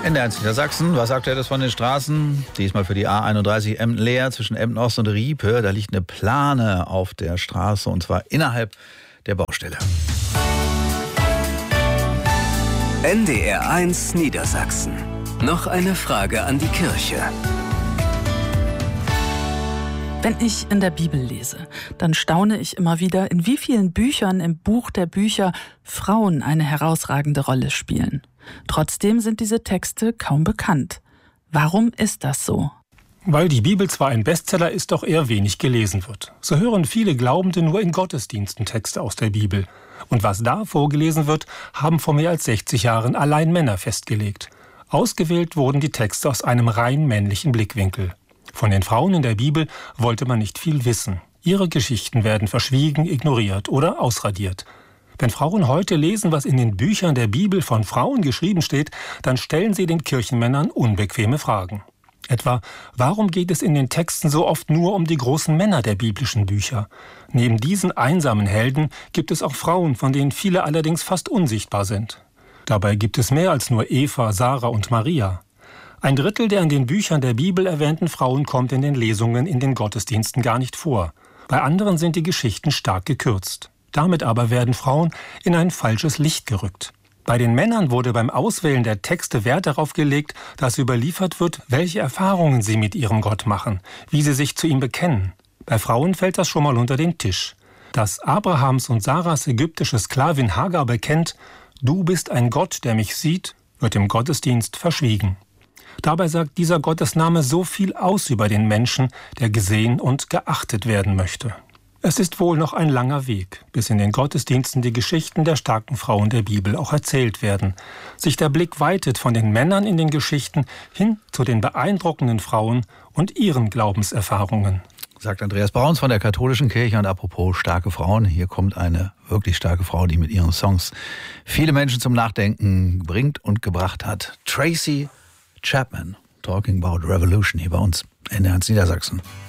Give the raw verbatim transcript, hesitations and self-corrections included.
In der Niedersachsen, was sagt er das von den Straßen? Diesmal für die A einunddreißig Emden-Leer zwischen Emden-Ost und Riepe. Da liegt eine Plane auf der Straße und zwar innerhalb der Baustelle. N D R eins Niedersachsen. Noch eine Frage an die Kirche. Wenn ich in der Bibel lese, dann staune ich immer wieder, in wie vielen Büchern im Buch der Bücher Frauen eine herausragende Rolle spielen. Trotzdem sind diese Texte kaum bekannt. Warum ist das so? Weil die Bibel zwar ein Bestseller ist, doch eher wenig gelesen wird. So hören viele Glaubende nur in Gottesdiensten Texte aus der Bibel. Und was da vorgelesen wird, haben vor mehr als sechzig Jahren allein Männer festgelegt. Ausgewählt wurden die Texte aus einem rein männlichen Blickwinkel. Von den Frauen in der Bibel wollte man nicht viel wissen. Ihre Geschichten werden verschwiegen, ignoriert oder ausradiert. Wenn Frauen heute lesen, was in den Büchern der Bibel von Frauen geschrieben steht, dann stellen sie den Kirchenmännern unbequeme Fragen. Etwa, warum geht es in den Texten so oft nur um die großen Männer der biblischen Bücher? Neben diesen einsamen Helden gibt es auch Frauen, von denen viele allerdings fast unsichtbar sind. Dabei gibt es mehr als nur Eva, Sarah und Maria. Ein Drittel der in den Büchern der Bibel erwähnten Frauen kommt in den Lesungen in den Gottesdiensten gar nicht vor. Bei anderen sind die Geschichten stark gekürzt. Damit aber werden Frauen in ein falsches Licht gerückt. Bei den Männern wurde beim Auswählen der Texte Wert darauf gelegt, dass überliefert wird, welche Erfahrungen sie mit ihrem Gott machen, wie sie sich zu ihm bekennen. Bei Frauen fällt das schon mal unter den Tisch. Dass Abrahams und Sarahs ägyptische Sklavin Hagar bekennt, »Du bist ein Gott, der mich sieht«, wird im Gottesdienst verschwiegen. Dabei sagt dieser Gottesname so viel aus über den Menschen, der gesehen und geachtet werden möchte. Es ist wohl noch ein langer Weg, bis in den Gottesdiensten die Geschichten der starken Frauen der Bibel auch erzählt werden. Sich der Blick weitet von den Männern in den Geschichten hin zu den beeindruckenden Frauen und ihren Glaubenserfahrungen. Sagt Andreas Brauns von der katholischen Kirche. Und apropos starke Frauen, hier kommt eine wirklich starke Frau, die mit ihren Songs viele Menschen zum Nachdenken bringt und gebracht hat. Tracy Chapman, Talking About Revolution, hier bei uns in der Niedersachsen.